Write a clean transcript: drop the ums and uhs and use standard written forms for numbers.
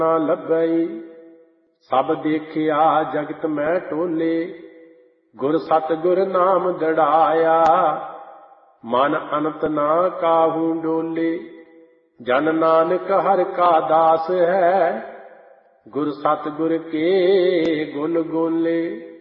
ਨਾ ਲੱਭਈ। ਸਭ ਦੇਖਿਆ ਜਗਤ ਮੈਂ ਟੋਲੇ, ਗੁਰ ਸਤਿਗੁਰ ਨਾਮ ਦੜਾਇਆ। ਮਨ ਅਨੰਤ ਨਾ ਕਾਹੂ ਡੋਲੇ, ਜਨ ਨਾਨਕ ਹਰਿ ਕਾ ਦਾਸ ਹੈ। ਗੁਰ ਸਤਿਗੁਰ ਕੇ ਗੁਣ ਗੋਲੇ।